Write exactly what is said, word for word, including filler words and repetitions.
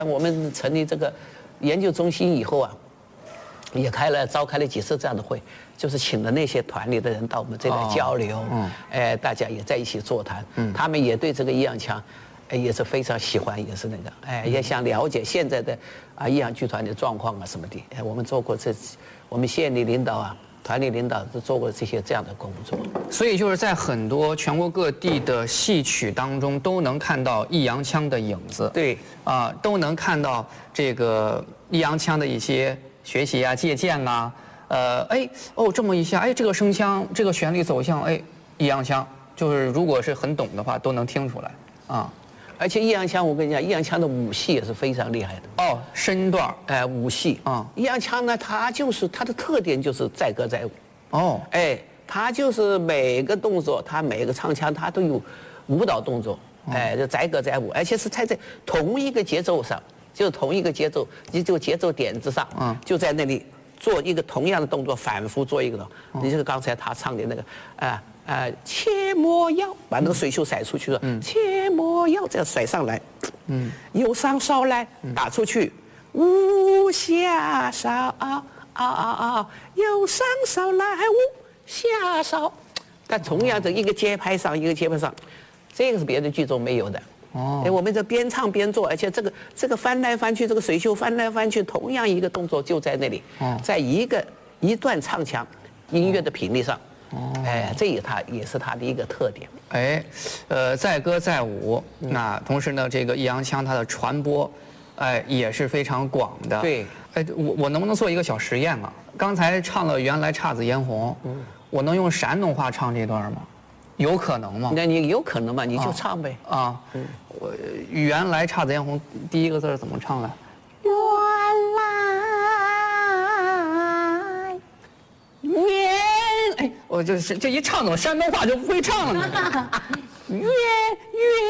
我们成立这个研究中心以后啊，也开了召开了几次这样的会，就是请了那些团里的人到我们这来交流，哦嗯，哎，大家也在一起座谈，嗯，他们也对这个益阳枪，哎，也是非常喜欢，也是那个，哎，也想了解现在的啊益阳剧团的状况啊什么的，哎，我们做过这，我们县里领导啊。团里领导都做过这些这样的工作， 所以就是在很多全国各地的戏曲当中都能看到益阳枪的影子。 对， 啊、呃，都能看到这个益阳枪的一些学习啊、借鉴啊。呃，哎，哦，这么一下，哎，这个声腔、这个旋律走向，哎，益阳枪，就是如果是很懂的话，都能听出来啊。 而且益阳枪，我跟你讲，益阳枪的武戏也是非常厉害的。 哦，身段， 哎，武戏啊，益阳枪呢，它就是它的特点就是载歌载舞。 哦， 哎，它就是每个动作，它每个唱腔，它都有舞蹈动作。哎，就载歌载舞，而且是踩在同一个节奏上，就是同一个节奏，你就节奏点子上，嗯，就在那里做一个同样的动作，反复做一个。你这个刚才他唱的那个，啊。啊，切莫要把那个水袖甩出去了，嗯，切莫要这样甩上来，嗯，右上梢来打出去，无下梢啊啊啊啊，右上梢来无下梢，但同样的一个节拍上一个节拍上，这个是别的剧中没有的。哦，哎，我们这边唱边做，而且这个这个翻来翻去，这个水袖翻来翻去，同样一个动作就在那里，哦，在一个一段唱腔音乐的频率上。哦，哎，这也它也是它的一个特点。 哎，呃，载歌载舞，嗯、那同时呢，这个益阳枪它的传播，哎，也是非常广的。 对， 哎，我我能不能做一个小实验啊？刚才唱了原来姹紫嫣红，嗯，我能用山东话唱这段吗？有可能吗？ 那你有可能吗？你就唱呗。 啊，啊嗯，我原来姹紫嫣红第一个字怎么唱来？ 原来， 原。哎，我就是这一唱，怎么山东话就不会唱了呢？月月。